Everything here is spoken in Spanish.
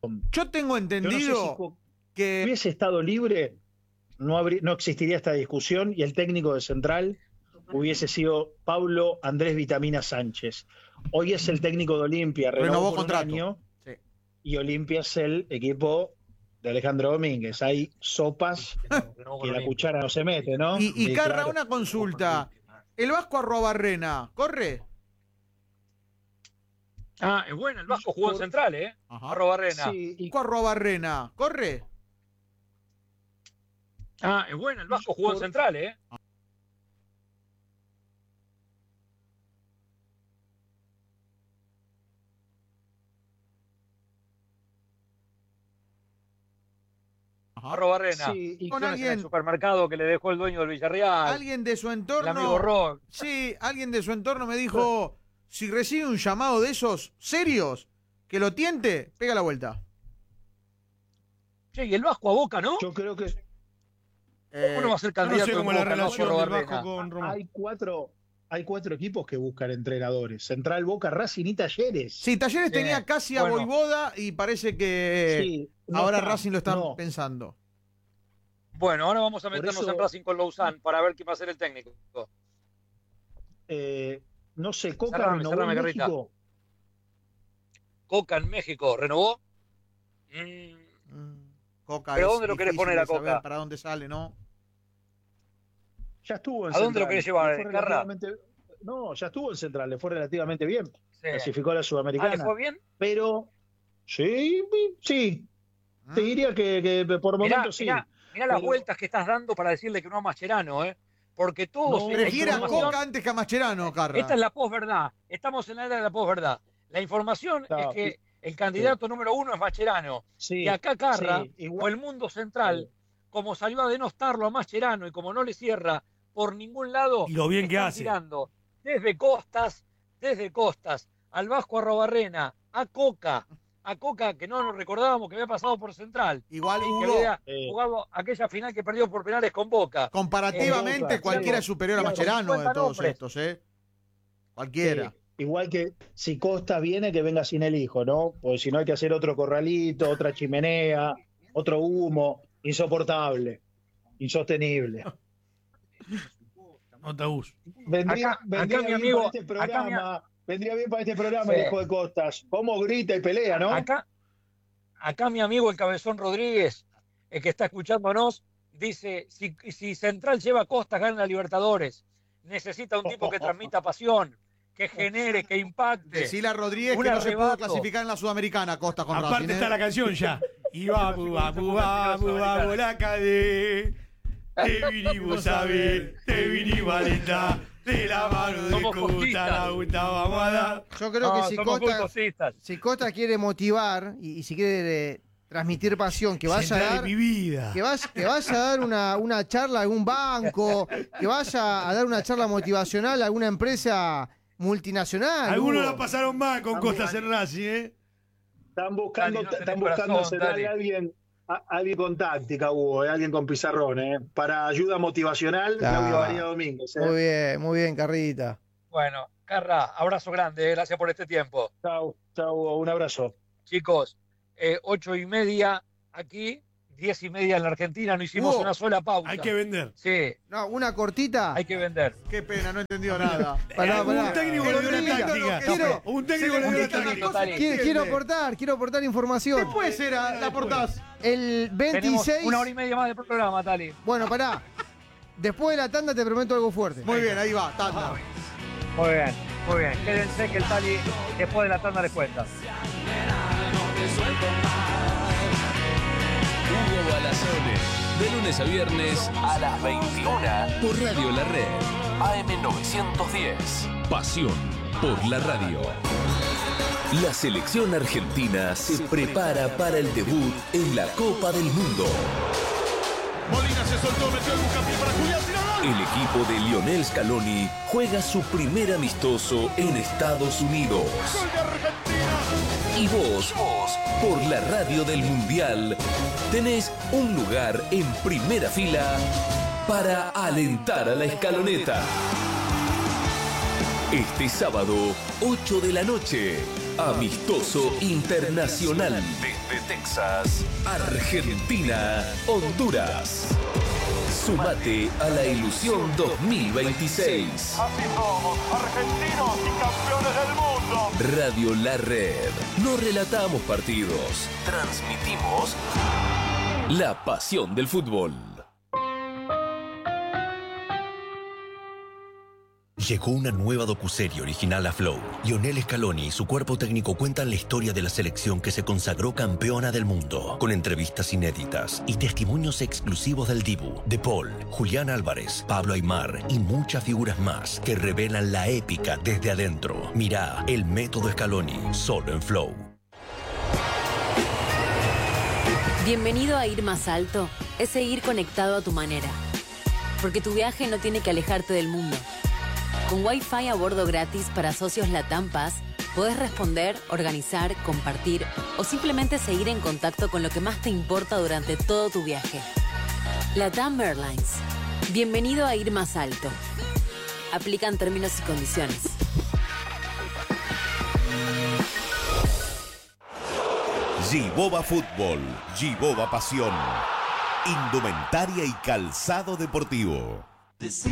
Yo tengo Yo no sé entendido si que... hubiese estado libre, no existiría esta discusión y el técnico de Central hubiese sido Paulo Andrés Vitamina Sánchez. Hoy es el técnico de Olimpia, renovó por contrato. un año, Sí. y Olimpia es el equipo de Alejandro Domínguez. Hay sopas que la cuchara no se mete, ¿no? Y Sí, Carra, claro. una consulta. ¿El Vasco Arrobarrena corre? Ah, es bueno, el Vasco jugó en Central, Ajá. Arrobarrena. Sí, y ¿Vasco Arrobarrena corre? Ah, es bueno, el Vasco jugó en Central, Ajá. Arrobarrena. sí, y Con En el alguien, supermercado que le dejó el dueño del Villarreal. alguien de su El entorno... amigo Rock. Sí, alguien de su entorno me dijo, si recibe un llamado de esos serios, que lo tiente, pega la vuelta. Che, y el Vasco a Boca, ¿no? yo creo que ¿Cómo no va a ser No candidato sé en cómo Boca, es la el relación del Arrobarrena? Vasco con Román. hay cuatro equipos que buscan entrenadores: Central, Boca, Racing y Talleres. Sí, Talleres Sí, tenía casi a bueno. Voivoda y parece que Sí, no ahora está, Racing lo están no. pensando. Bueno, ahora vamos a Por meternos eso- en Racing con Lausanne para ver quién va a ser el técnico. No sé, Coca Cerrame, renovó cerrame, en Garrita. México. Coca en México, ¿renovó? Coca ¿Pero es dónde lo querés difícil poner a de saber Coca? ¿Para dónde sale, no? Ya estuvo en ¿A dónde Central. lo querés llevar, Le fue Carra? No, ya estuvo en Central, le fue relativamente bien. Sí. Clasificó a la Ah, Sudamericana. ¿le fue bien? Pero, sí. ¿Mm? Te diría que por Mirá, momentos sí. mirá las Pero- vueltas que estás dando para decirle que no a Mascherano, Porque todos... No, la Prefiere a información- Coca antes que a Mascherano, Carra. Esta es la posverdad. Estamos en la era de la posverdad. La información No, es que el candidato número uno es Mascherano. Sí, Y acá Carra, sí, igual- o el mundo central, como salió a denostarlo a Mascherano y como no le cierra por ningún lado, Y lo bien que están hace. tirando desde Costas, al Vasco Arrobarrena, a Coca que no nos recordábamos que había pasado por Central. Igual, Y que Hugo, había jugado aquella final que perdió por penales con Boca. comparativamente Boca, cualquiera es superior a claro, Mascherano de 50 todos nombres. estos, Cualquiera. Sí, igual que si Costa viene, que venga sin el hijo, ¿no? Porque si no hay que hacer otro corralito, otra chimenea, otro humo, insoportable, insostenible. No te abuso. Vendría Acá mi bien amigo- para este programa, vendría bien para este programa Sí. el hijo de Costas. ¿Cómo grita y pelea, no? Acá mi amigo el Cabezón Rodríguez, el que está escuchándonos, dice, si Central lleva a Costas, gana la Libertadores. Necesita un tipo que transmita pasión, que genere, que impacte. Decile a Rodríguez Un que no se pudo arrebato. clasificar en la Sudamericana, Costa con Aparte Racing, está la canción ya. Y vamos, la cadena. Te vinimos a ver, te vinimos a alentar. De la mano de Somos Costa, costistas. la gusta vamos a dar. Yo creo que Somos muy cosistas. si Costa quiere motivar y si quiere transmitir pasión, que vaya a Central dar, de mi vida. que vaya a dar una charla a algún banco, que vaya a dar una charla motivacional a alguna empresa multinacional. Algunos Hugo. la pasaron mal con Costa en Racing, Están buscando, Dani, no tenés están buscando corazón, Central Dani. alguien con táctica, Hugo, alguien con pizarrón, para ayuda motivacional, Claro. Claudio María Domínguez. Muy bien, Carrita. Bueno, Carra, abrazo grande, gracias por este tiempo. Chau, Hugo, un abrazo. Chicos, 8:30 aquí, 10:30 en la Argentina, no hicimos Hugo, una sola pausa. Hay que vender. Sí, No, una cortita. hay que vender. Qué pena, no he entendido nada. Pará. Un técnico le dio la Quiero- táctica. quiero- Un técnico le dio la táctica. Quiero aportar información. Después la aportás. El 26. Tenemos 1 hora y media más de programa, Tali. Bueno, pará. Después de la tanda te prometo algo fuerte. Muy bien, ahí va, tanda. Muy bien, muy bien. Quédense que el Tali después de la tanda les cuenta. Hugo Balazone, de lunes a viernes a las 21 por Radio La Red. AM910. Pasión por la radio. La selección argentina se prepara para el debut en la Copa del Mundo. Molina se soltó, metió el bucapié para Julián, tiró gol. El equipo de Lionel Scaloni juega su primer amistoso en Estados Unidos. Gol de Argentina. Y vos, por la radio del Mundial, tenés un lugar en primera fila para alentar a la escaloneta. Este sábado, 8 de la noche, Amistoso Internacional. Desde Texas, Argentina, Honduras. Sumate a la ilusión 2026. Así somos, argentinos y campeones del mundo. Radio La Red. No relatamos partidos, transmitimos la pasión del fútbol. Llegó una nueva docuserie original a Flow. Lionel Scaloni y su cuerpo técnico cuentan la historia de la selección que se consagró campeona del mundo, con entrevistas inéditas y testimonios exclusivos del Dibu, De Paul, Julián Álvarez, Pablo Aimar y muchas figuras más que revelan la épica desde adentro. Mirá El Método Scaloni, solo en Flow. Bienvenido a Ir Más Alto, es seguir conectado a tu manera. Porque tu viaje no tiene que alejarte del mundo. Con Wi-Fi a bordo gratis para socios Latam Pass, podés responder, organizar, compartir o simplemente seguir en contacto con lo que más te importa durante todo tu viaje. Latam Airlines. Bienvenido a Ir Más Alto. Aplican términos y condiciones. Giboba Fútbol, Giboba Pasión, indumentaria y calzado deportivo.